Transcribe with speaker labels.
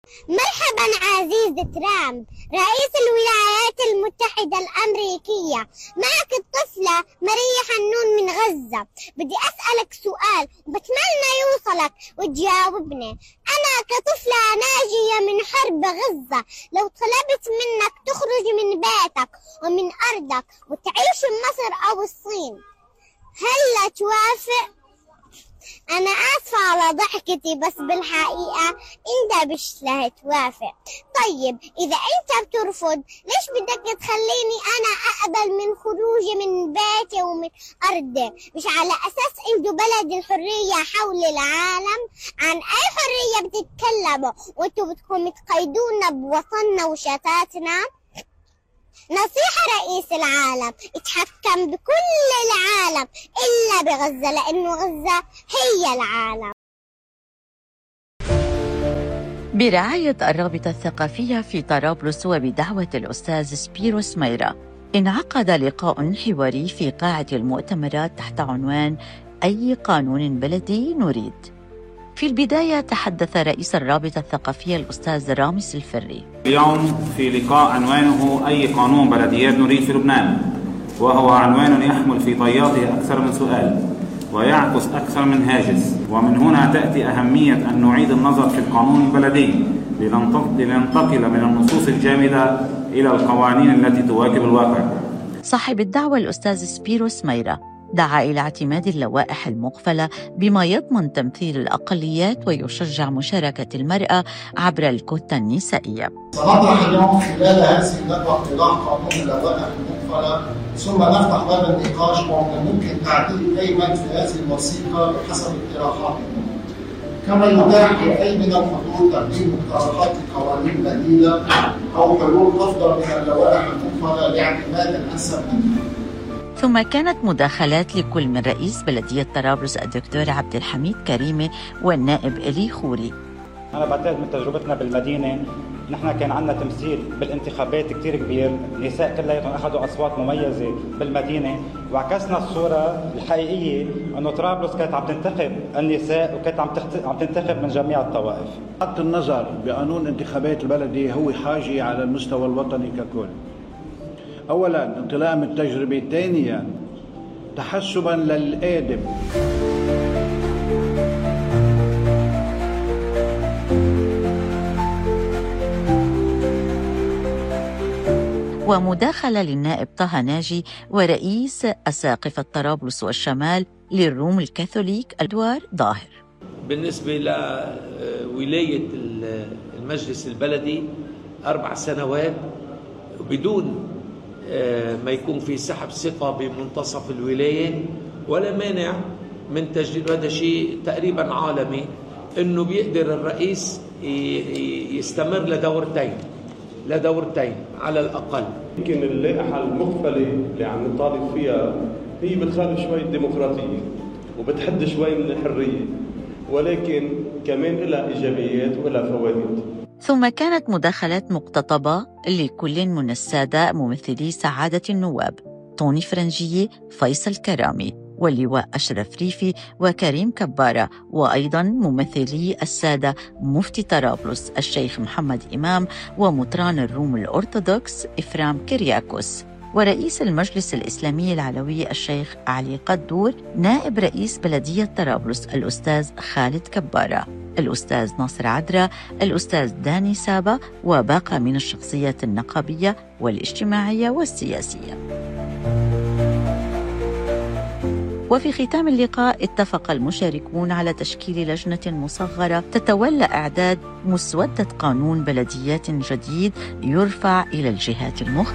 Speaker 1: مرحبا عزيز ترامب رئيس الولايات المتحدة الأمريكية، معك الطفلة ماريا حنون من غزة. بدي أسألك سؤال وبتمنى يوصلك وتجاوبني. أنا كطفلة ناجية من حرب غزة، لو طلبت منك تخرج من بيتك ومن أرضك وتعيش بمصر أو الصين، هل توافق؟ أنا آسفة على ضحكتي، بس بالحقيقة أنت مش رح توافق. طيب إذا أنت بترفض، ليش بدك تخليني أنا أقبل من خروجي من بيتي ومن أرضي؟ مش على أساس أنتوا بلد الحرية حول العالم؟ عن أي حرية بتتكلموا وأنتوا بدكم تقيدونا بوطننا وشتاتنا؟ نصيحة رئيس العالم، اتحكم بكل العالم إلا بغزة، لأنه غزة هي العالم.
Speaker 2: برعاية الرابطة الثقافية في طرابلس وبدعوة الأستاذ سبيروس ميرا، انعقد لقاء حواري في قاعة المؤتمرات تحت عنوان أي قانون بلدي نريد. في البداية تحدث رئيس الرابطة الثقافية الأستاذ رامز الفري.
Speaker 3: اليوم في لقاء عنوانه أي قانون بلديات نريد في لبنان، وهو عنوان يحمل في طياته أكثر من سؤال ويعكس أكثر من هاجس، ومن هنا تأتي أهمية أن نعيد النظر في القانون البلدي لننتقل من النصوص الجامدة إلى القوانين التي تواكب الواقع.
Speaker 2: صاحب الدعوة الأستاذ سبيروس ميرا دعا إلى اعتماد اللوائح المقفلة بما يضمن تمثيل الأقليات ويشجع مشاركة المرأة عبر الكوتا النسائية.
Speaker 4: سنطرح اليوم خلال هذه الندوة اقتراح قانون اللوائح المقفلة، ثم نفتح باب النقاش ومن الممكن تعديل أي مادة في هذه الوثيقة بحسب اقتراحاتنا. كما يتاح لأي من الحضور تقديم مقترحات لقوانين بديلة أو حلول أفضل من اللوائح المقفلة لاعتماد أنسب منها.
Speaker 2: ثم كانت مداخلات لكل من رئيس بلدية طرابلس الدكتور عبد الحميد كريمة والنائب إلي خوري.
Speaker 5: أنا بعتقد من تجربتنا بالمدينة، نحن كان عندنا تمثيل بالانتخابات كتير كبير، النساء كلياتهم أخذوا أصوات مميزة بالمدينة، وعكسنا الصورة الحقيقية أنه طرابلس كانت عم تنتخب النساء وكانت عم تنتخب من جميع الطوائف.
Speaker 6: حط النظر بقانون انتخابات البلدي هو حاجة على المستوى الوطني ككل. أولاً انطلاقا من التجربة، ثانياً تحسباً للقادم.
Speaker 2: ومداخلة للنائب طه ناجي ورئيس أساقفة طرابلس والشمال للروم الكاثوليك الدوار ظاهر.
Speaker 7: بالنسبة لولاية المجلس البلدي 4 سنوات بدون ما يكون في سحب ثقة بمنتصف الولاية ولا مانع من تجديد، وهذا شيء تقريبا عالمي، انه بيقدر الرئيس يستمر لدورتين على الاقل.
Speaker 8: يمكن اللائحة المقفلة اللي عم نطالب فيها هي بتخالف شوي الديمقراطية وبتحد شوي من الحرية، ولكن كمان لها ايجابيات ولها فوائد.
Speaker 2: ثم كانت مداخلات مقتطبة لكل من السادة ممثلي سعادة النواب طوني فرنجية، فيصل كرامي، واللواء أشرف ريفي وكريم كبارة، وأيضاً ممثلي السادة مفتي طرابلس الشيخ محمد إمام ومطران الروم الأرثوذكس إفرام كرياكوس، ورئيس المجلس الإسلامي العلوي الشيخ علي قدور، نائب رئيس بلدية طرابلس الأستاذ خالد كبارة، الأستاذ ناصر عدرا، الأستاذ داني سابا، وباقة من الشخصيات النقابية والاجتماعية والسياسية. وفي ختام اللقاء اتفق المشاركون على تشكيل لجنة مصغرة تتولى إعداد مسودة قانون بلديات جديد يرفع إلى الجهات المختصة.